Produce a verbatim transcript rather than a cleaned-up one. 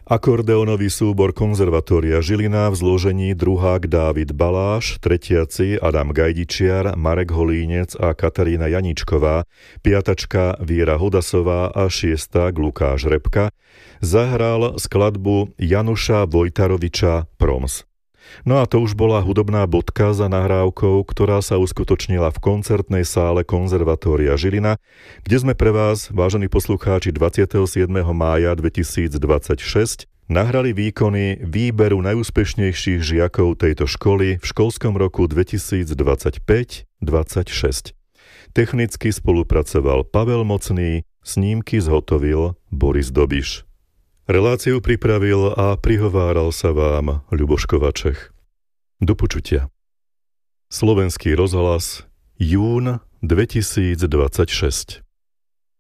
Akordeonový súbor Konzervatória Žilina v zložení druhák Dávid Baláš, tretiaci Adam Gajdičiar, Marek Holínec a Katarína Janíčková, piatačka Viera Hodasová a šiestak Lukáš Repka zahral skladbu Januša Vojtaroviča Proms. No a to už bola hudobná bodka za nahrávkou, ktorá sa uskutočnila v koncertnej sále Konzervatória Žilina, kde sme pre vás, vážení poslucháči, dvadsiateho siedmeho mája dvetisícdvadsaťšesť nahrali výkony výberu najúspešnejších žiakov tejto školy v školskom roku dvetisícdvadsaťpäť dvadsaťšesť. Technicky spolupracoval Pavel Mocný, snímky zhotovil Boris Dobiš. Reláciu pripravil a prihováral sa vám Ľuboš Kovačech. Do počutia. Slovenský rozhlas, jún dvetisícdvadsaťšesť.